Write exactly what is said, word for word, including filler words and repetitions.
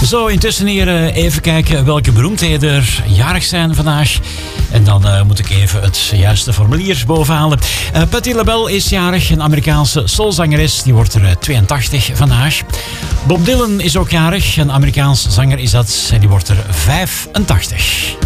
Zo, intussen hier uh, even kijken welke beroemdheden er jarig zijn vandaag. En dan uh, moet ik even het juiste formulier bovenhalen. Uh, Patti LaBelle is jarig, een Amerikaanse soulzangeres. Die wordt er uh, tweeëntachtig vandaag. Bob Dylan is ook jarig, een Amerikaans zanger is dat. En die wordt er vijfentachtig.